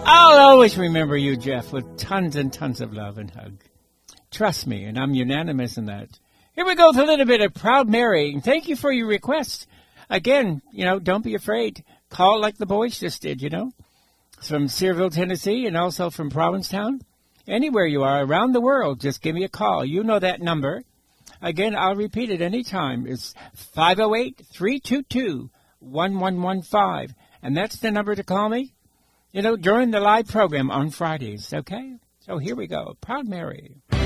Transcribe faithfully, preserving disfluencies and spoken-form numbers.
I'll always remember you, Jeff, with tons and tons of love and hug. Trust me, and I'm unanimous in that. Here we go with a little bit of Proud Mary. Thank you for your request. Again, you know, don't be afraid. Call like the boys just did, you know. It's from Searville, Tennessee, and also from Provincetown. Anywhere you are around the world, just give me a call. You know that number. Again, I'll repeat it anytime. It's five oh eight, three two two, one one one five. And that's the number to call me, you know, during the live program on Fridays, okay? So here we go. Proud Mary.